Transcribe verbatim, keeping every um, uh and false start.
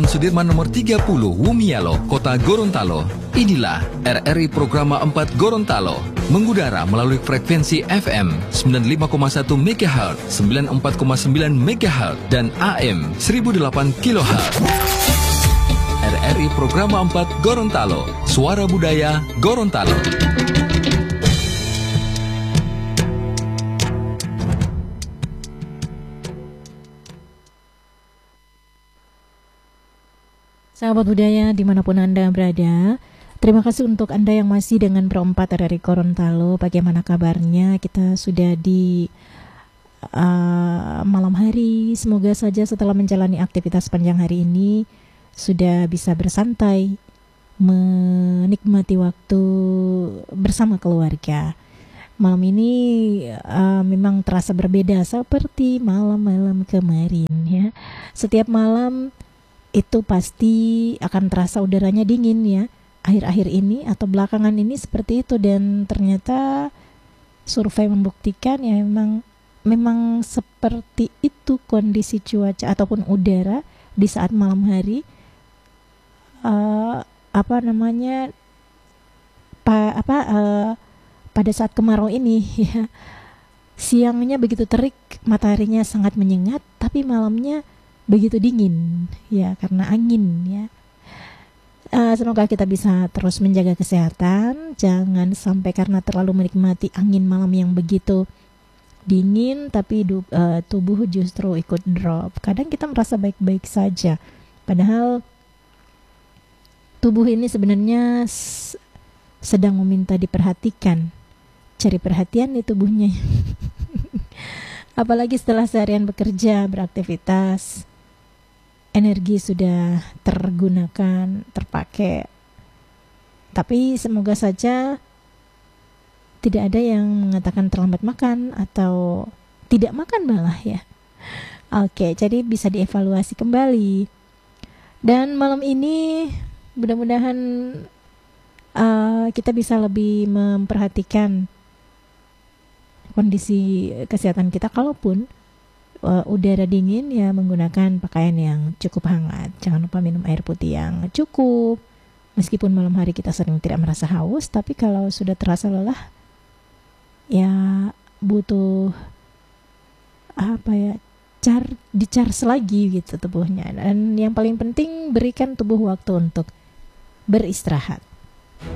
Sudirman nomor tiga puluh Wumialo, Kota Gorontalo. Inilah R R I Programa empat Gorontalo, mengudara melalui frekuensi F M sembilan puluh lima koma satu megahertz, sembilan puluh empat koma sembilan megahertz, dan A M seribu delapan kilohertz. R R I Programa empat Gorontalo, suara budaya Gorontalo. Sahabat budaya dimanapun Anda berada, terima kasih untuk Anda yang masih dengan perempat R R I Gorontalo. Bagaimana kabarnya? Kita sudah di uh, malam hari. Semoga saja setelah menjalani aktivitas panjang hari ini sudah bisa bersantai, menikmati waktu bersama keluarga. Malam ini uh, memang terasa berbeda seperti malam-malam kemarin ya. Setiap malam itu pasti akan terasa udaranya dingin ya, akhir-akhir ini atau belakangan ini seperti itu. Dan ternyata survei membuktikan ya memang memang seperti itu kondisi cuaca ataupun udara di saat malam hari. Uh, apa namanya pa, apa uh, pada saat kemarau ini ya, siangnya begitu terik, mataharinya sangat menyengat, tapi malamnya begitu dingin ya karena angin ya. Uh, semoga kita bisa terus menjaga kesehatan, jangan sampai karena terlalu menikmati angin malam yang begitu dingin tapi du, uh, tubuh justru ikut drop. Kadang kita merasa baik-baik saja, padahal tubuh ini sebenarnya s- sedang meminta diperhatikan. Cari perhatian di tubuhnya. Apalagi setelah seharian bekerja, beraktivitas, energi sudah tergunakan, terpakai. Tapi semoga saja tidak ada yang mengatakan terlambat makan atau tidak makan malah ya. Oke, jadi bisa dievaluasi kembali. Dan malam ini mudah-mudahan uh, kita bisa lebih memperhatikan kondisi kesehatan kita. Kalaupun uh, udara dingin ya, menggunakan pakaian yang cukup hangat. Jangan lupa minum air putih yang cukup. Meskipun malam hari kita sering tidak merasa haus, tapi kalau sudah terasa lelah ya butuh apa ya, car dicharge lagi gitu tubuhnya. Dan yang paling penting, berikan tubuh waktu untuk beristirahat.